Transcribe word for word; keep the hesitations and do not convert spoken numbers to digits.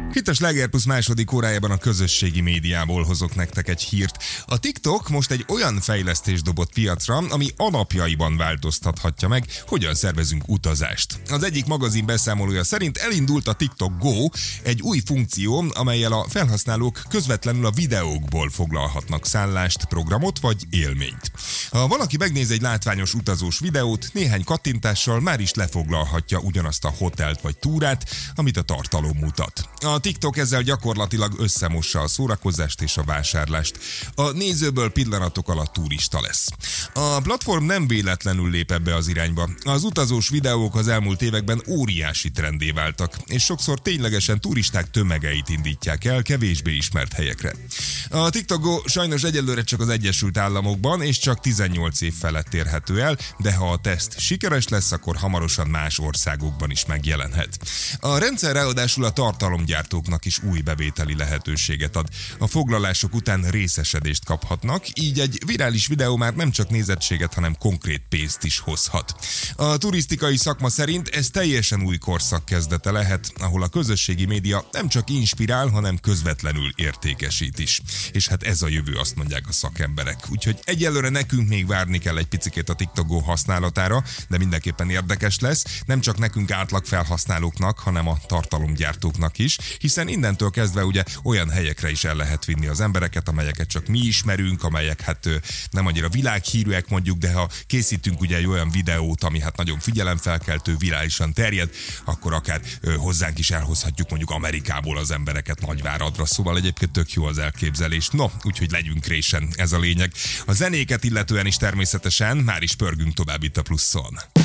Itt a Sláger Plusz második órájában a közösségi médiából hozok nektek egy hírt. A TikTok most egy olyan fejlesztést dobott piacra, ami alapjaiban változtathatja meg, hogyan szervezünk utazást. Az egyik magazin beszámolója szerint elindult a TikTok Go, egy új funkció, amellyel a felhasználók közvetlenül a videókból foglalhatnak szállást, programot vagy élményt. Ha valaki megnéz egy látványos utazós videót, néhány kattintással már is lefoglalhatja ugyanazt a hotelt vagy túrát, amit a tartalom mutat. A TikTok ezzel gyakorlatilag összemossa a szórakozást és a vásárlást. A nézőből pillanatok alatt turista lesz. A platform nem véletlenül lép ebbe az irányba. Az utazós videók az elmúlt években óriási trendé váltak, és sokszor ténylegesen turisták tömegeit indítják el kevésbé ismert helyekre. A TikTok Go sajnos egyelőre csak az Egyesült Államokban és csak tizennyolc év felett érhető el, de ha a teszt sikeres lesz, akkor hamarosan más országokban is megjelenhet. A rendszer ráadásul a tartalomgyártóknak is új bevételi lehetőséget ad. A foglalások után részesedést kaphatnak, így egy virális videó már nem csak nézettséget, hanem konkrét pénzt is hozhat. A turisztikai szakma szerint ez teljesen új korszak kezdete lehet, ahol a közösségi média nem csak inspirál, hanem közvetlenül értékesít is. És hát ez a jövő, azt mondják a szakemberek. Úgyhogy egyelőre nekünk még várni kell egy picikét a TikTok Go használatára, de mindenképpen érdekes lesz, nem csak nekünk átlag felhasználóknak, hanem a tartalomgyártóknak is, hiszen innentől kezdve ugye olyan helyekre is el lehet vinni az embereket, amelyeket csak mi ismerünk, amelyek hát nem annyira világhírűek mondjuk, de ha készítünk ugye egy olyan videót, ami hát nagyon figyelemfelkeltő, virálisan terjed, akkor akár ö, hozzánk is elhozhatjuk mondjuk Amerikából az embereket Nagyváradra, szóval egyébként tök jó az elképzelés. No, úgyhogy legyünk résen, ez a lényeg. A zenéket illetően is természetesen már is pörgünk tovább itt a Pluszon.